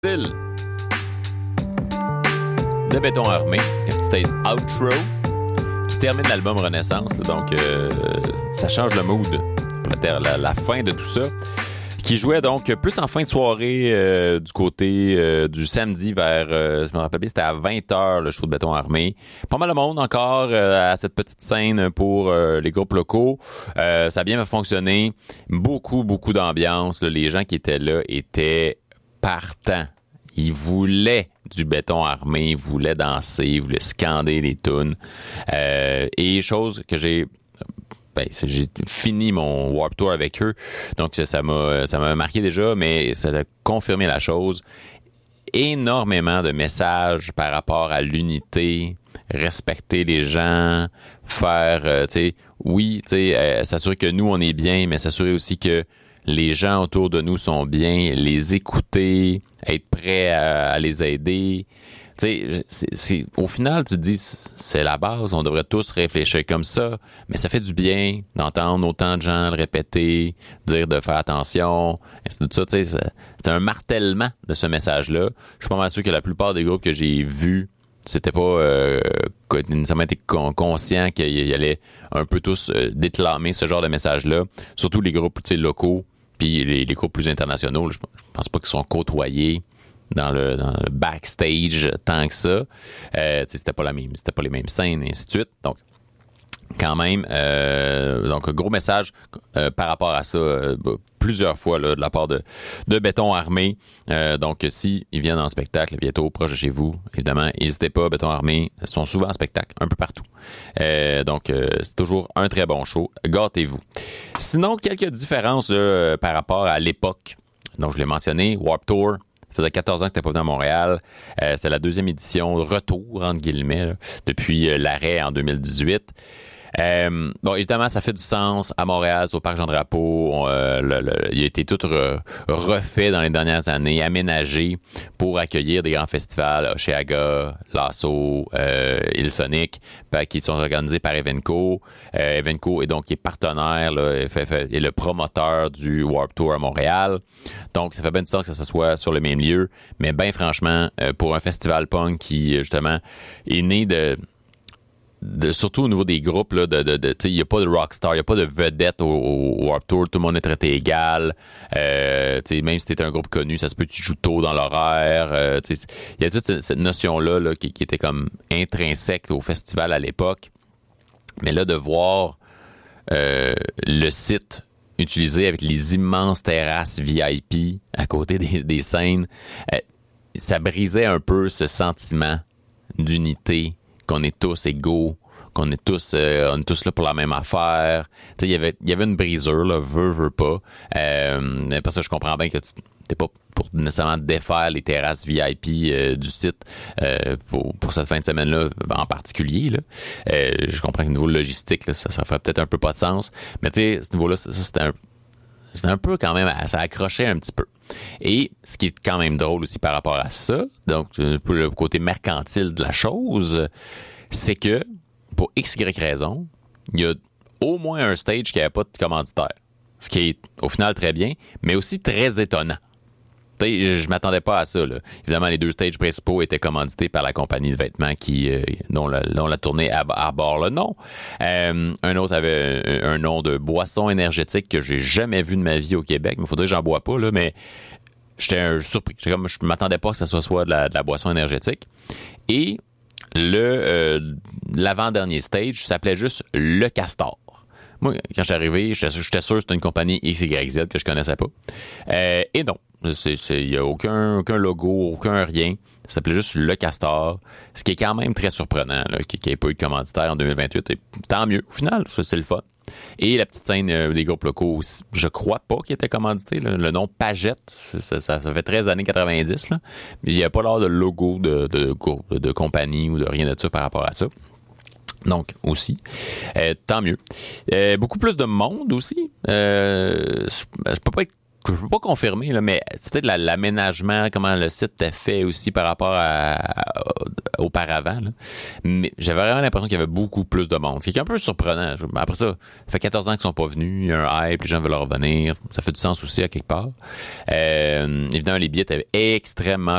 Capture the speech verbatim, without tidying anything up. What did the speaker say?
De Béton Armé, un petit outro qui termine l'album Renaissance, là, donc euh, ça change le mood pour la, la, la fin de tout ça, qui jouait donc plus en fin de soirée euh, du côté euh, du samedi vers, euh, je me rappelle bien, c'était à vingt heures le show de Béton Armé. Pas mal de monde encore euh, à cette petite scène pour euh, les groupes locaux. Euh, ça a bien fonctionné, beaucoup, beaucoup d'ambiance. Là. Les gens qui étaient là étaient partants. Ils voulaient du Béton Armé, ils voulaient danser, ils voulaient scander les tunes. Euh, et chose que j'ai... Ben, j'ai fini mon Warped Tour avec eux, donc ça, ça m'a ça m'a marqué déjà, mais ça a confirmé la chose. Énormément de messages par rapport à l'unité, respecter les gens, faire, euh, tu sais, oui, tu sais, euh, s'assurer que nous, on est bien, mais s'assurer aussi que les gens autour de nous sont bien, les écouter, être prêt à, à les aider. Tu sais, c'est, c'est, au final, tu te dis, c'est la base, on devrait tous réfléchir comme ça, mais ça fait du bien d'entendre autant de gens le répéter, dire de faire attention, et c'est tout ça, tu sais, c'est, c'est un martèlement de ce message-là. Je suis pas mal sûr que la plupart des groupes que j'ai vus, c'était pas euh, nécessairement été con- conscient qu'il allait un peu tous euh, déclamer ce genre de message-là, surtout les groupes, tu sais, locaux, puis les, les groupes plus internationaux, je pense pas qu'ils sont côtoyés dans le, dans le backstage tant que ça. Euh, c'était pas la même, c'était pas les mêmes scènes, et ainsi de suite. Donc, quand même, euh, donc gros message euh, par rapport à ça euh, plusieurs fois là, de la part de, de Béton Armé. Euh, donc, si ils viennent en spectacle bientôt proche de chez vous, évidemment, n'hésitez pas. Béton Armé sont souvent en spectacle, un peu partout. Euh, donc, euh, c'est toujours un très bon show. Gâtez-vous. Sinon, quelques différences là, par rapport à l'époque. Donc, je l'ai mentionné, Warped Tour. Ça faisait quatorze ans que c'était pas venu à Montréal. Euh, c'était la deuxième édition, retour, entre guillemets, là, depuis euh, l'arrêt en deux mille dix-huit. Euh, bon, évidemment, ça fait du sens. À Montréal, au Parc Jean-Drapeau, euh, le, le, il a été tout re, refait dans les dernières années, aménagé pour accueillir des grands festivals, Osheaga, Lasso, euh, Hillsonic, qui sont organisés par Evenco. Euh, Evenco est donc qui est partenaire, là, fait, fait, est le promoteur du Warped Tour à Montréal. Donc, ça fait bien du sens que ça soit sur le même lieu. Mais ben franchement, euh, pour un festival punk qui, justement, est né de... De, surtout au niveau des groupes, là, de, de, de, il n'y a pas de rockstar, il n'y a pas de vedette au, au Warped Tour, tout le monde est traité égal. Euh, même si t'es un groupe connu, ça se peut que tu joues tôt dans l'horaire. Euh, il y a toute cette, cette notion-là là, qui, qui était comme intrinsèque au festival à l'époque. Mais là, de voir euh, le site utilisé avec les immenses terrasses V I P à côté des, des scènes, euh, ça brisait un peu ce sentiment d'unité, qu'on est tous égaux, qu'on est tous, euh, on est tous là pour la même affaire. Tu sais, il y avait, il y avait une brisure, là, veux, veux pas. Euh, parce que je comprends bien que tu t'es pas pour nécessairement défaire les terrasses V I P euh, du site euh, pour, pour cette fin de semaine-là en particulier. Là. Euh, je comprends que au niveau logistique, là, ça, ça ferait peut-être un peu pas de sens. Mais tu sais, à ce niveau-là, ça, ça, c'était un C'était un peu quand même, ça accrochait un petit peu. Et ce qui est quand même drôle aussi par rapport à ça, donc pour le côté mercantile de la chose, c'est que pour X Y raison, il y a au moins un stage qui n'avait pas de commanditaire. Ce qui est au final très bien, mais aussi très étonnant. Je, je m'attendais pas à ça. Là. Évidemment, les deux stages principaux étaient commandités par la compagnie de vêtements qui euh, dont, la, dont la tournée arbore le nom. Euh, un autre avait un, un nom de boisson énergétique que j'ai jamais vu de ma vie au Québec. Mais il faudrait que j'en bois pas, là, mais j'étais un, surpris. J'étais comme, je m'attendais pas que ça soit soit de la, de la boisson énergétique. Et le euh, l'avant-dernier stage s'appelait juste Le Castor. Moi, quand je suis arrivé, j'étais, j'étais sûr que c'était une compagnie X Y Z que je connaissais pas. Euh, et non. Il n'y a aucun, aucun logo, aucun rien. Ça s'appelait juste Le Castor, ce qui est quand même très surprenant, là, qu'il n'y ait pas eu de commanditaire en deux mille vingt-huit. Et tant mieux, au final, ça, c'est le fun. Et la petite scène euh, des groupes locaux aussi, je crois pas qu'il était commandité. Là. Le nom Pagette, ça, ça, ça fait treize années quatre-vingt-dix, là, mais il n'y a pas l'air de logo de, de, de, de compagnie ou de rien de ça par rapport à ça. Donc, aussi, euh, tant mieux. Euh, beaucoup plus de monde aussi. Euh, je peux pas être que je peux pas confirmer, là, mais c'est peut-être la, l'aménagement, comment le site était fait aussi par rapport à, à, à auparavant. Là. Mais j'avais vraiment l'impression qu'il y avait beaucoup plus de monde. C'est un peu surprenant. Après ça, ça fait quatorze ans qu'ils sont pas venus. Il y a un hype, les gens veulent revenir. Ça fait du sens aussi à quelque part. Euh, évidemment, les billets étaient extrêmement